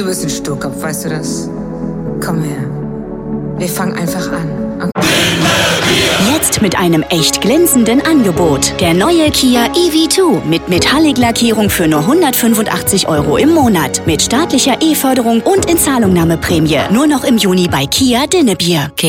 Du bist ein Sturkopf, weißt du das? Komm her. Wir fangen einfach an. Okay. Jetzt mit einem echt glänzenden Angebot. Der neue Kia EV2 mit Metallic-Lackierung für nur 185 € im Monat. Mit staatlicher E-Förderung und Inzahlungnahmeprämie. Nur noch im Juni bei Kia Dinnebier.